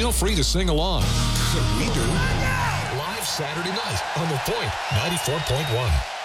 feel free to sing along. So we do. Live Saturday night on The Point 94.1.